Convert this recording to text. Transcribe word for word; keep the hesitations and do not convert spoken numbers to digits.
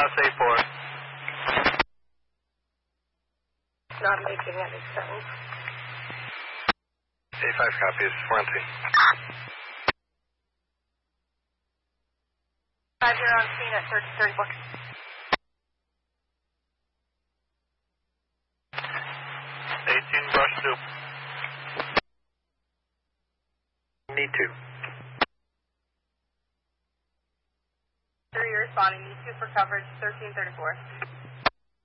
Lost A four. Not making any sense. A five copies. We're on scene. Five, you're on scene at thirty thirty-four. eighteen, brush two. Need two. Three, you're responding. Need two for coverage, thirteen thirty-four.